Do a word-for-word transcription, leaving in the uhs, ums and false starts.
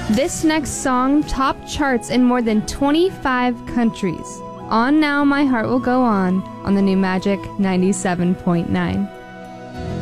This next song top charts in more than twenty-five countries. On Now My Heart Will Go On on the new Magic ninety-seven point nine.